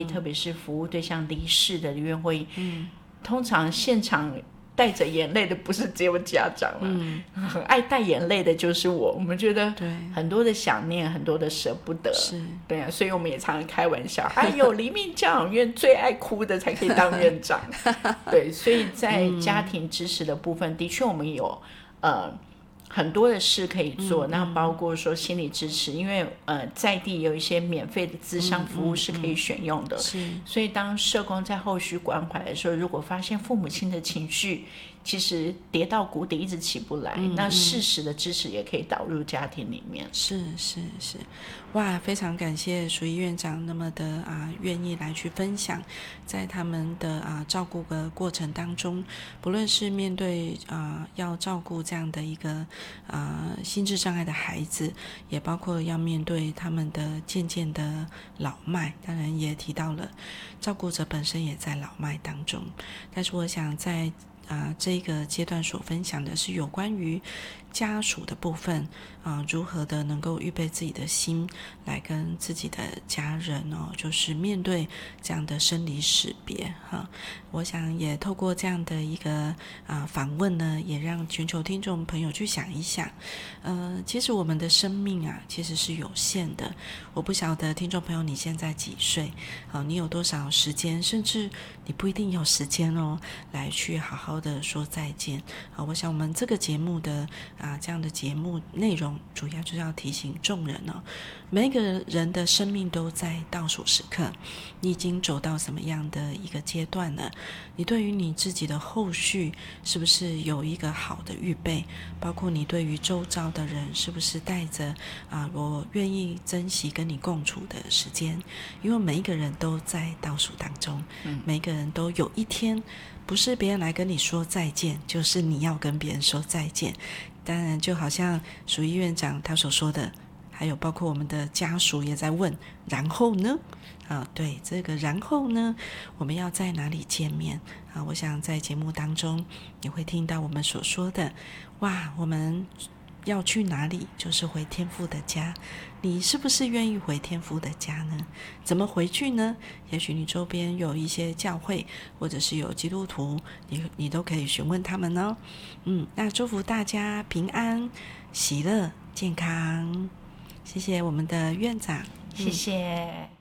特别是服务对象离世的离院会议，通常现场带着眼泪的不是只有家长了，很爱带眼泪的就是我们觉得很多的想念，很多的舍不得，对啊，所以我们也常常开玩笑，哎呦，黎明教养院最爱哭的才可以当院长，对，所以在家庭支持的部分，的确我们有很多的事可以做，那包括说心理支持，因为在地有一些免费的咨商服务是可以选用的，所以当社工在后续关怀的时候，如果发现父母亲的情绪其实跌到谷底一直起不来，那适时的支持也可以导入家庭里面。 是，哇，非常感谢淑仪院长那么的愿意来去分享，在他们的照顾的过程当中，不论是面对要照顾这样的一个心智障碍的孩子，也包括要面对他们的渐渐的老迈，当然也提到了照顾者本身也在老迈当中，但是我想在这个阶段所分享的是有关于家属的部分如何的能够预备自己的心来跟自己的家人就是面对这样的生离死别我想也透过这样的一个访问呢，也让全球听众朋友去想一想其实我们的生命其实是有限的。我不晓得听众朋友你现在几岁你有多少时间，甚至你不一定有时间来去好好的说再见我想我们这个节目的这样的节目内容主要就是要提醒众人每一个人的生命都在倒数时刻，你已经走到什么样的一个阶段了，你对于你自己的后续是不是有一个好的预备，包括你对于周遭的人是不是带着我愿意珍惜跟你共处的时间，因为每一个人都在倒数当中每一个人都有一天不是别人来跟你说再见，就是你要跟别人说再见。当然就好像淑仪院长他所说的，还有包括我们的家属也在问然后呢对，这个然后呢我们要在哪里见面我想在节目当中你会听到我们所说的哇，我们要去哪里，就是回天父的家。你是不是愿意回天父的家呢？怎么回去呢？也许你周边有一些教会，或者是有基督徒，你都可以询问他们哦。那祝福大家平安、喜乐、健康。谢谢我们的院长， 谢谢。